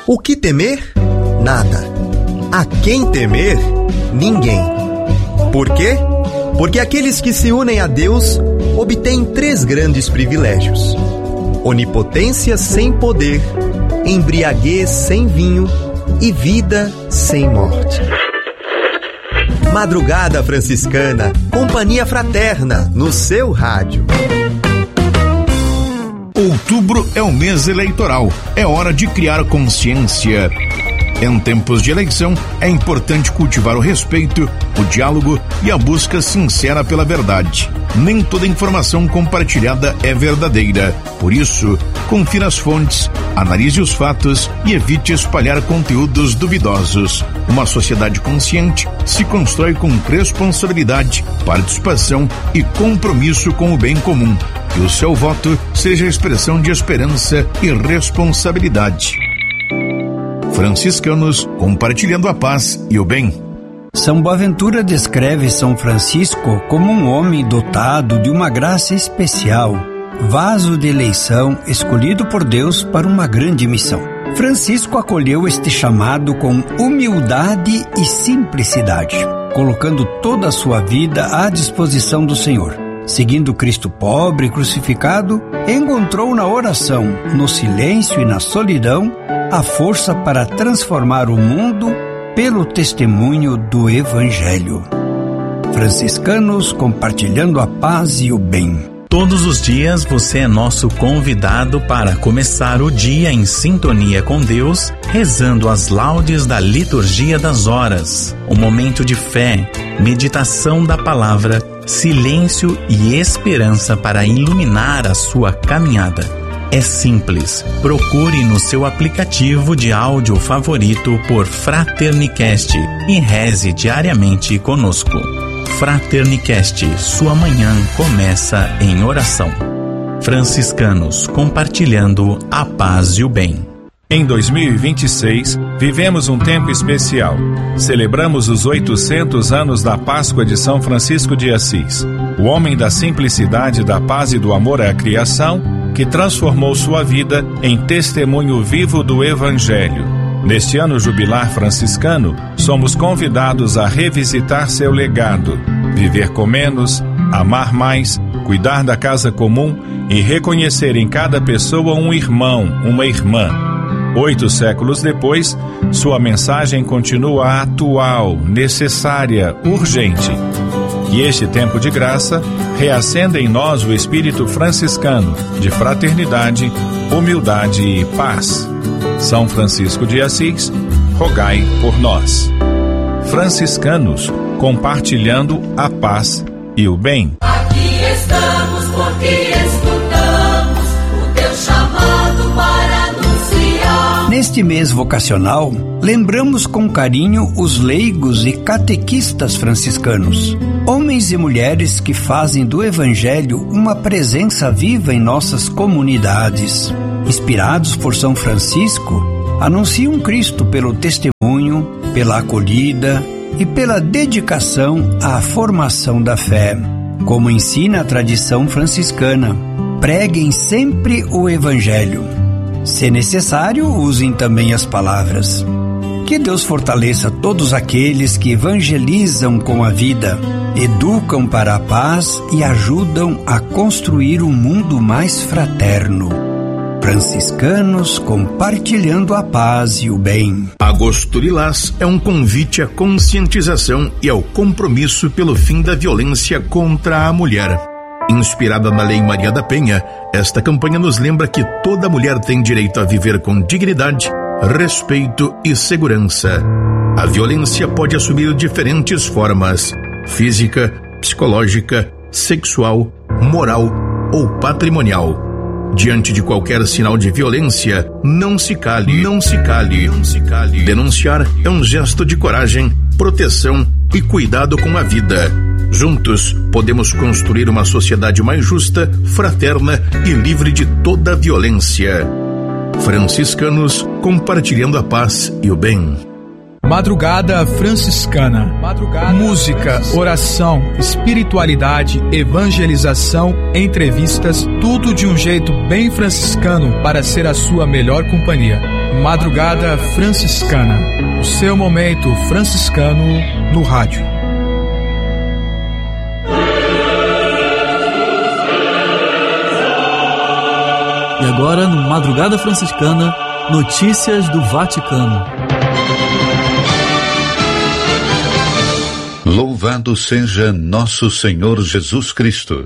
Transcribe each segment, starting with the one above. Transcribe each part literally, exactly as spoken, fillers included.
O que temer? Nada. A quem temer? Ninguém. Por quê? Porque aqueles que se unem a Deus obtêm três grandes privilégios: onipotência sem poder, embriaguez sem vinho e vida sem morte. Madrugada Franciscana, companhia fraterna no seu rádio. Outubro é o mês eleitoral. É hora de criar consciência. Em tempos de eleição, é importante cultivar o respeito, o diálogo e a busca sincera pela verdade. Nem toda informação compartilhada é verdadeira. Por isso, confira as fontes, analise os fatos e evite espalhar conteúdos duvidosos. Uma sociedade consciente se constrói com responsabilidade, participação e compromisso com o bem comum. Que o seu voto seja expressão de esperança e responsabilidade. Franciscanos, compartilhando a paz e o bem. São Boaventura descreve São Francisco como um homem dotado de uma graça especial, vaso de eleição escolhido por Deus para uma grande missão. Francisco acolheu este chamado com humildade e simplicidade, colocando toda a sua vida à disposição do Senhor. Seguindo Cristo pobre e crucificado, encontrou na oração, no silêncio e na solidão, a força para transformar o mundo pelo testemunho do Evangelho. Franciscanos compartilhando a paz e o bem. Todos os dias você é nosso convidado para começar o dia em sintonia com Deus, rezando as laudes da liturgia das horas. Um momento de fé, meditação da palavra, silêncio e esperança para iluminar a sua caminhada. É simples. Procure no seu aplicativo de áudio favorito por Fraternicast e reze diariamente conosco. Fraternicast, sua manhã começa em oração. Franciscanos, compartilhando a paz e o bem. Em dois mil e vinte e seis, vivemos um tempo especial. Celebramos os oitocentos anos da Páscoa de São Francisco de Assis, o homem da simplicidade, da paz e do amor à criação, que transformou sua vida em testemunho vivo do Evangelho. Neste ano jubilar franciscano, somos convidados a revisitar seu legado, viver com menos, amar mais, cuidar da casa comum e reconhecer em cada pessoa um irmão, uma irmã. Oito séculos depois, sua mensagem continua atual, necessária, urgente. E este tempo de graça reacenda em nós o espírito franciscano de fraternidade, humildade e paz. São Francisco de Assis, rogai por nós. Franciscanos, compartilhando a paz e o bem. Aqui estamos porque escutamos o teu chamado para anunciar. Neste mês vocacional, lembramos com carinho os leigos e catequistas franciscanos, homens e mulheres que fazem do Evangelho uma presença viva em nossas comunidades. Inspirados por São Francisco, anunciam Cristo pelo testemunho, pela acolhida e pela dedicação à formação da fé. Como ensina a tradição franciscana, preguem sempre o Evangelho. Se necessário, usem também as palavras. Que Deus fortaleça todos aqueles que evangelizam com a vida, educam para a paz e ajudam a construir um mundo mais fraterno. Franciscanos compartilhando a paz e o bem. Agosto Lilás é um convite à conscientização e ao compromisso pelo fim da violência contra a mulher. Inspirada na Lei Maria da Penha, esta campanha nos lembra que toda mulher tem direito a viver com dignidade, respeito e segurança. A violência pode assumir diferentes formas: física, psicológica, sexual, moral ou patrimonial. Diante de qualquer sinal de violência, não se cale, não se cale, não se cale. Denunciar é um gesto de coragem, proteção e cuidado com a vida. Juntos, podemos construir uma sociedade mais justa, fraterna e livre de toda violência. Franciscanos, compartilhando a paz e o bem. Madrugada Franciscana. Madrugada Música, franciscana. Oração, espiritualidade, evangelização, entrevistas, tudo de um jeito bem franciscano para ser a sua melhor companhia. Madrugada Franciscana, o seu momento franciscano no rádio. E agora, no Madrugada Franciscana, notícias do Vaticano. Louvado seja nosso Senhor Jesus Cristo.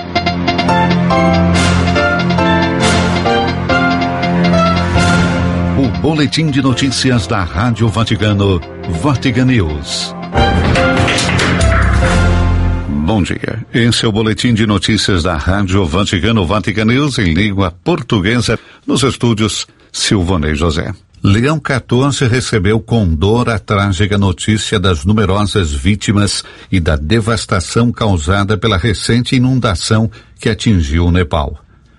O boletim de notícias da Rádio Vaticano, Vatican News. Bom dia, esse é o boletim de notícias da Rádio Vaticano, Vatican News, em língua portuguesa, nos estúdios Silvanei José. Leão quatorze recebeu com dor a trágica notícia das numerosas vítimas e da devastação causada pela recente inundação que atingiu o Nepal.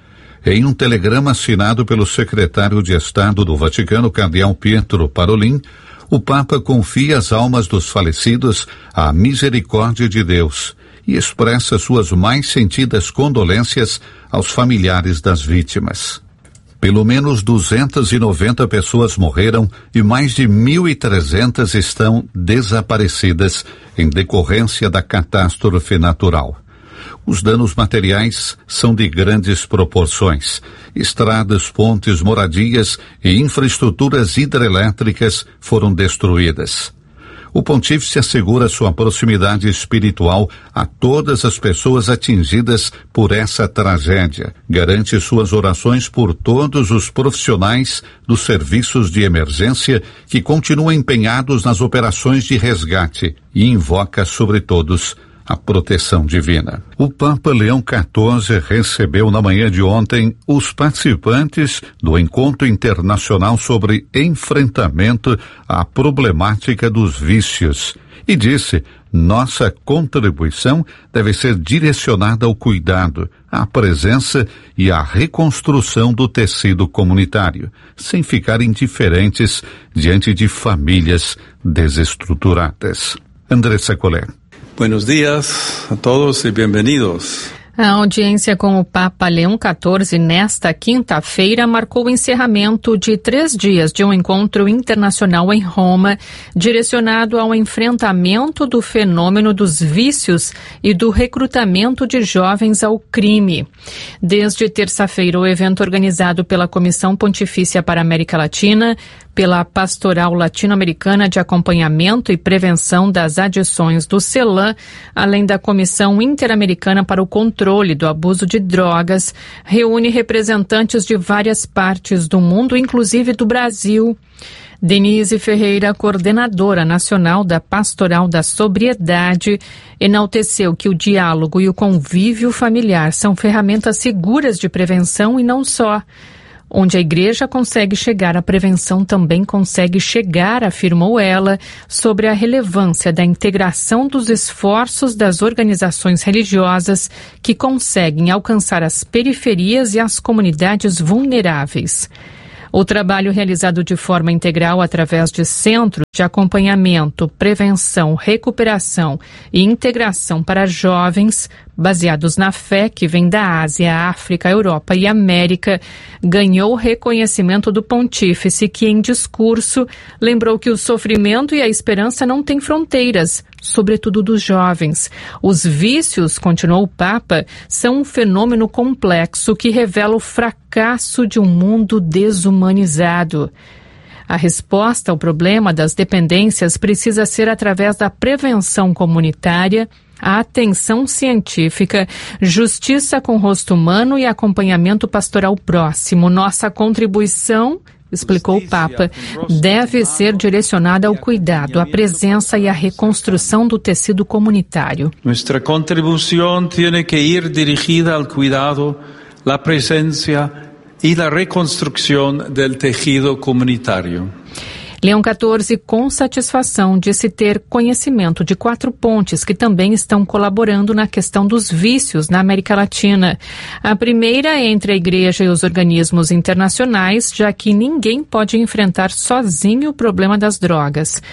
Em um telegrama assinado pelo secretário de Estado do Vaticano, cardeal Pietro Parolin, o Papa confia as almas dos falecidos à misericórdia de Deus e expressa suas mais sentidas condolências aos familiares das vítimas. Pelo menos duzentas e noventa pessoas morreram e mais de mil e trezentas estão desaparecidas em decorrência da catástrofe natural. Os danos materiais são de grandes proporções. Estradas, pontes, moradias e infraestruturas hidrelétricas foram destruídas. O pontífice assegura sua proximidade espiritual a todas as pessoas atingidas por essa tragédia. Garante suas orações por todos os profissionais dos serviços de emergência que continuam empenhados nas operações de resgate e invoca sobre todos a proteção divina. O Papa Leão quatorze recebeu na manhã de ontem os participantes do Encontro Internacional sobre Enfrentamento à Problemática dos Vícios e disse: nossa contribuição deve ser direcionada ao cuidado, à presença e à reconstrução do tecido comunitário, sem ficar indiferentes diante de famílias desestruturadas. Andressa Collet. Buenos días a todos e bem-vindos. A audiência com o Papa Leão quatorze nesta quinta-feira marcou o encerramento de três dias de um encontro internacional em Roma, direcionado ao enfrentamento do fenômeno dos vícios e do recrutamento de jovens ao crime. Desde terça-feira, o evento organizado pela Comissão Pontifícia para a América Latina, pela Pastoral Latino-Americana de Acompanhamento e Prevenção das Adições do CELAM, além da Comissão Interamericana para o Controle do Abuso de Drogas, reúne representantes de várias partes do mundo, inclusive do Brasil. Denise Ferreira, coordenadora nacional da Pastoral da Sobriedade, enalteceu que o diálogo e o convívio familiar são ferramentas seguras de prevenção e não só. Onde a igreja consegue chegar, a prevenção também consegue chegar, afirmou ela, sobre a relevância da integração dos esforços das organizações religiosas que conseguem alcançar as periferias e as comunidades vulneráveis. O trabalho realizado de forma integral através de centros de acompanhamento, prevenção, recuperação e integração para jovens, baseados na fé que vem da Ásia, África, Europa e América, ganhou reconhecimento do pontífice que, em discurso, lembrou que o sofrimento e a esperança não têm fronteiras, sobretudo dos jovens. Os vícios, continuou o Papa, são um fenômeno complexo que revela o fracasso de um mundo desumanizado. A resposta ao problema das dependências precisa ser através da prevenção comunitária, a atenção científica, justiça com rosto humano e acompanhamento pastoral próximo. Nossa contribuição, explicou o Papa, deve ser direcionada ao cuidado, à presença e à reconstrução do tecido comunitário. Nossa contribuição tem que ir dirigida ao cuidado, à presença e a reconstrução do tecido comunitário. Leão quatorze, com satisfação, disse ter conhecimento de quatro pontes que também estão colaborando na questão dos vícios na América Latina. A primeira é entre a Igreja e os organismos internacionais, já que ninguém pode enfrentar sozinho o problema das drogas.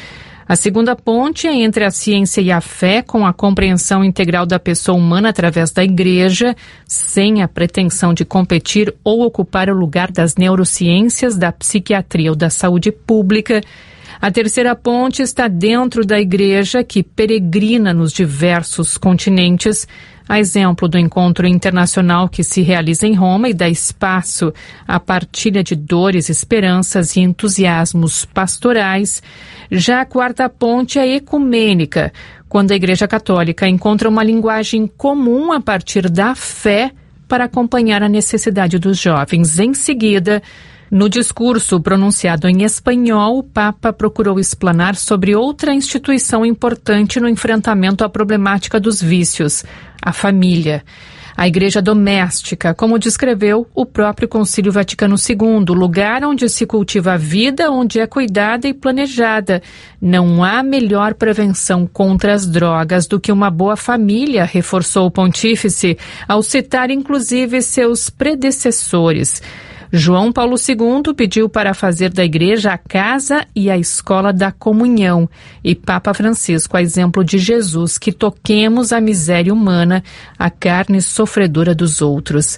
A segunda ponte é entre a ciência e a fé, com a compreensão integral da pessoa humana através da igreja, sem a pretensão de competir ou ocupar o lugar das neurociências, da psiquiatria ou da saúde pública. A terceira ponte está dentro da igreja, que peregrina nos diversos continentes, a exemplo do encontro internacional que se realiza em Roma e dá espaço à partilha de dores, esperanças e entusiasmos pastorais. Já a quarta ponte é ecumênica, quando a Igreja Católica encontra uma linguagem comum a partir da fé para acompanhar a necessidade dos jovens. Em seguida, no discurso pronunciado em espanhol, o Papa procurou explanar sobre outra instituição importante no enfrentamento à problemática dos vícios, a família. A igreja doméstica, como descreveu o próprio Concílio Vaticano segundo, lugar onde se cultiva a vida, onde é cuidada e planejada. Não há melhor prevenção contra as drogas do que uma boa família, reforçou o pontífice, ao citar inclusive seus predecessores. João Paulo segundo pediu para fazer da igreja a casa e a escola da comunhão. E Papa Francisco, a exemplo de Jesus, que toquemos a miséria humana, a carne sofredora dos outros.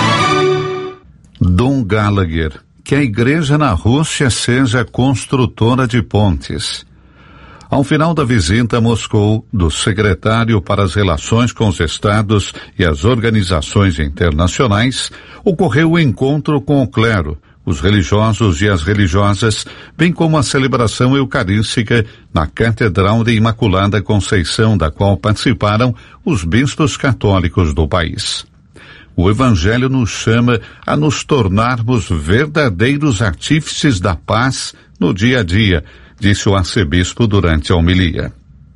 Dom Gallagher, que a igreja na Rússia seja construtora de pontes. Ao final da visita a Moscou do secretário para as relações com os estados e as organizações internacionais, ocorreu o encontro com o clero, os religiosos e as religiosas, bem como a celebração eucarística na Catedral de Imaculada Conceição, da qual participaram os bispos católicos do país. O Evangelho nos chama a nos tornarmos verdadeiros artífices da paz no dia a dia, disse o arcebispo durante a homilia.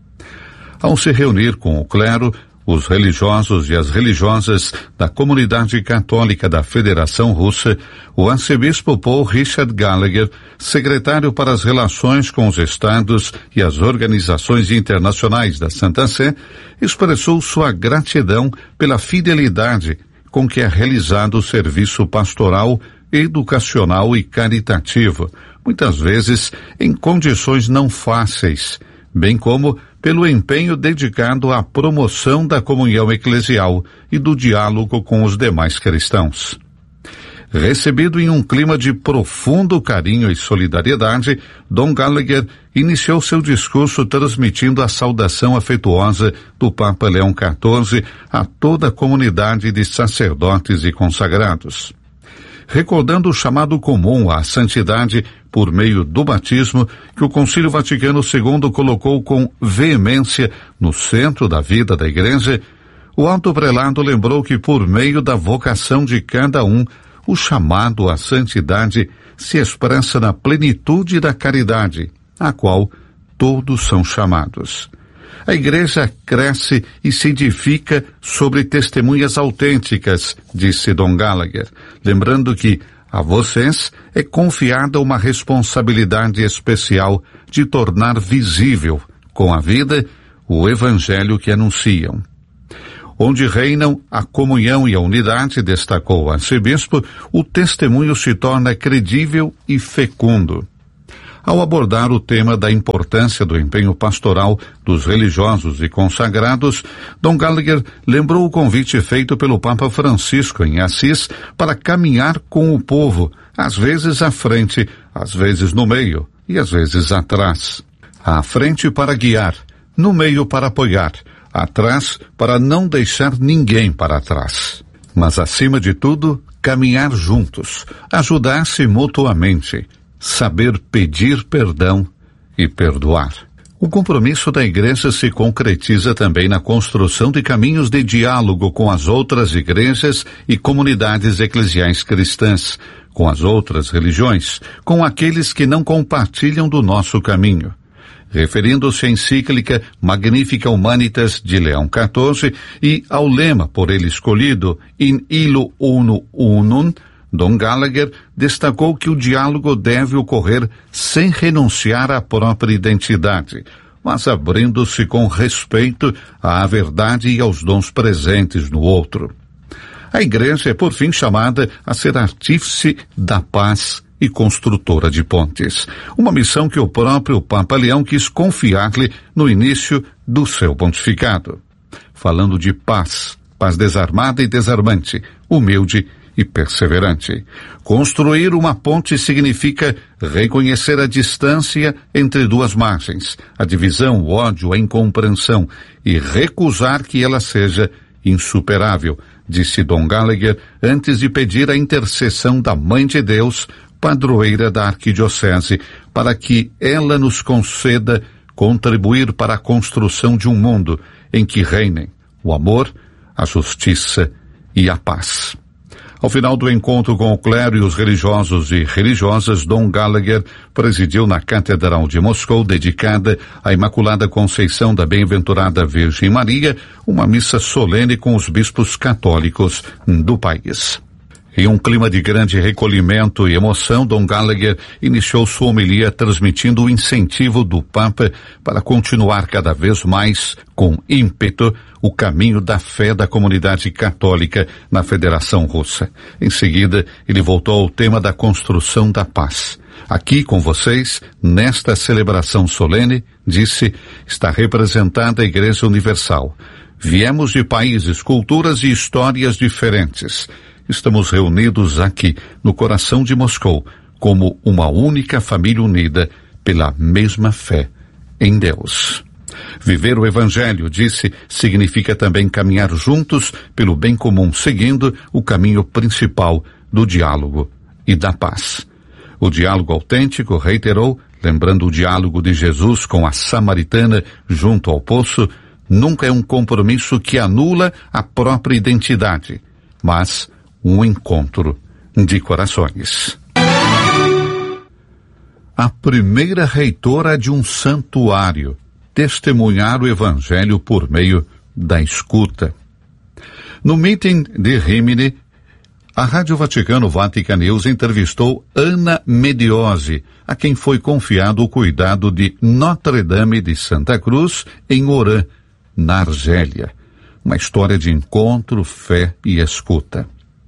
Ao se reunir com o clero, os religiosos e as religiosas da comunidade católica da Federação Russa, o arcebispo Paul Richard Gallagher, secretário para as relações com os estados e as organizações internacionais da Santa Sé, expressou sua gratidão pela fidelidade com que é realizado o serviço pastoral, educacional e caritativo, muitas vezes em condições não fáceis, bem como pelo empenho dedicado à promoção da comunhão eclesial e do diálogo com os demais cristãos. Recebido em um clima de profundo carinho e solidariedade, Dom Gallagher iniciou seu discurso transmitindo a saudação afetuosa do Papa Leão quatorze a toda a comunidade de sacerdotes e consagrados. Recordando o chamado comum à santidade por meio do batismo, que o Concílio Vaticano segundo colocou com veemência no centro da vida da Igreja, o alto prelado lembrou que por meio da vocação de cada um, o chamado à santidade se expressa na plenitude da caridade, a qual todos são chamados. A Igreja cresce e se edifica sobre testemunhas autênticas, disse Dom Gallagher, lembrando que a vocês é confiada uma responsabilidade especial de tornar visível, com a vida, o Evangelho que anunciam. Onde reinam a comunhão e a unidade, destacou o arcebispo, o testemunho se torna credível e fecundo. Ao abordar o tema da importância do empenho pastoral dos religiosos e consagrados, Dom Gallagher lembrou o convite feito pelo Papa Francisco em Assis para caminhar com o povo, às vezes à frente, às vezes no meio e às vezes atrás. À frente para guiar, no meio para apoiar, atrás para não deixar ninguém para trás. Mas acima de tudo, caminhar juntos, ajudar-se mutuamente, saber pedir perdão e perdoar. O compromisso da Igreja se concretiza também na construção de caminhos de diálogo com as outras igrejas e comunidades eclesiais cristãs, com as outras religiões, com aqueles que não compartilham do nosso caminho. Referindo-se à encíclica Magnifica Humanitas de Leão quatorze e ao lema por ele escolhido In illo uno unum, Dom Gallagher destacou que o diálogo deve ocorrer sem renunciar à própria identidade, mas abrindo-se com respeito à verdade e aos dons presentes no outro. A Igreja é, por fim, chamada a ser artífice da paz e construtora de pontes. Uma missão que o próprio Papa Leão quis confiar-lhe no início do seu pontificado. Falando de paz, paz desarmada e desarmante, humilde e perseverante. Construir uma ponte significa reconhecer a distância entre duas margens, a divisão, o ódio, a incompreensão, e recusar que ela seja insuperável, disse Dom Gallagher antes de pedir a intercessão da Mãe de Deus, padroeira da Arquidiocese, para que ela nos conceda contribuir para a construção de um mundo em que reinem o amor, a justiça e a paz. Ao final do encontro com o clero e os religiosos e religiosas, Dom Gallagher presidiu na Catedral de Moscou, dedicada à Imaculada Conceição da Bem-aventurada Virgem Maria, uma missa solene com os bispos católicos do país. Em um clima de grande recolhimento e emoção, Dom Gallagher iniciou sua homilia transmitindo o incentivo do Papa para continuar cada vez mais com ímpeto o caminho da fé da comunidade católica na Federação Russa. Em seguida, ele voltou ao tema da construção da paz. Aqui com vocês, nesta celebração solene, disse, está representada a Igreja Universal. Viemos de países, culturas e histórias diferentes. Estamos reunidos aqui, no coração de Moscou, como uma única família unida pela mesma fé em Deus. Viver o Evangelho, disse, significa também caminhar juntos pelo bem comum, seguindo o caminho principal do diálogo e da paz. O diálogo autêntico, reiterou, lembrando o diálogo de Jesus com a samaritana junto ao poço, nunca é um compromisso que anula a própria identidade, mas um encontro de corações. A primeira reitora de um santuário testemunhar o Evangelho por meio da escuta. No meeting de Rimini, a Rádio Vaticano Vatican News entrevistou Ana Mediosi, a quem foi confiado o cuidado de Notre Dame de Santa Cruz, em Oran, na Argélia. Uma história de encontro, fé e escuta.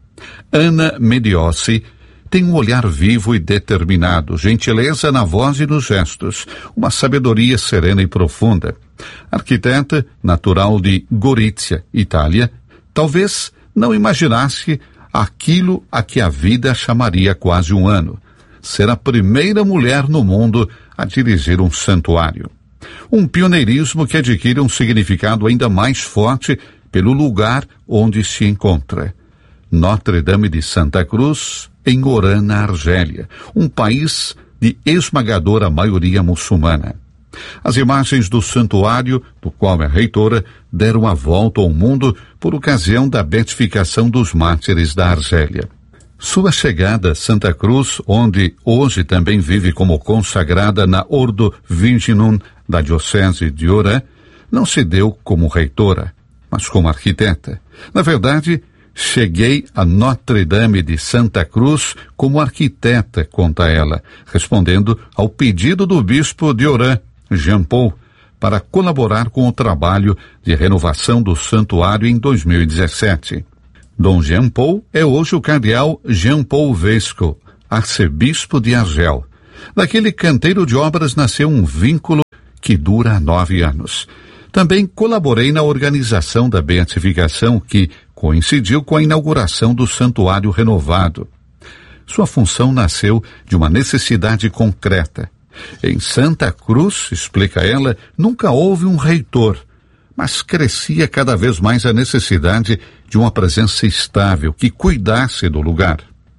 Ana Mediosi tem um olhar vivo e determinado, gentileza na voz e nos gestos, uma sabedoria serena e profunda. Arquiteta natural de Gorizia, Itália, talvez não imaginasse aquilo a que a vida chamaria quase um ano. Ser a primeira mulher no mundo a dirigir um santuário. Um pioneirismo que adquire um significado ainda mais forte pelo lugar onde se encontra. Notre Dame de Santa Cruz, em Oran, na Argélia, um país de esmagadora maioria muçulmana. As imagens do santuário, do qual é reitora, deram a volta ao mundo por ocasião da beatificação dos mártires da Argélia. Sua chegada a Santa Cruz, onde hoje também vive como consagrada na Ordo Virginum da Diocese de Oran, não se deu como reitora, mas como arquiteta. Na verdade, cheguei a Notre Dame de Santa Cruz como arquiteta, conta ela, respondendo ao pedido do bispo de Oran, Jean Paul, para colaborar com o trabalho de renovação do santuário em dois mil e dezessete. Dom Jean Paul é hoje o cardeal Jean Paul Vesco, arcebispo de Argel. Daquele canteiro de obras nasceu um vínculo que dura nove anos. Também colaborei na organização da beatificação que coincidiu com a inauguração do santuário renovado. Sua função nasceu de uma necessidade concreta. Em Santa Cruz, explica ela, nunca houve um reitor, mas crescia cada vez mais a necessidade de uma presença estável que cuidasse do lugar.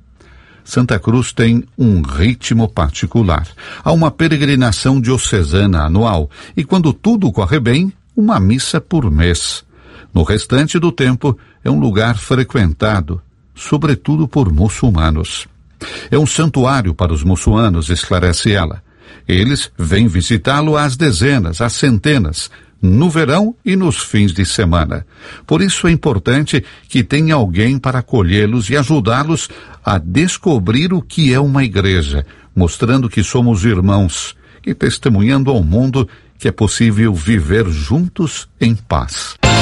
Santa Cruz tem um ritmo particular. Há uma peregrinação diocesana anual e, quando tudo corre bem, uma missa por mês. No restante do tempo, é um lugar frequentado, sobretudo por muçulmanos. É um santuário para os muçulmanos, esclarece ela. Eles vêm visitá-lo às dezenas, às centenas, no verão e nos fins de semana. Por isso é importante que tenha alguém para acolhê-los e ajudá-los a descobrir o que é uma igreja, mostrando que somos irmãos e testemunhando ao mundo que é possível viver juntos em paz.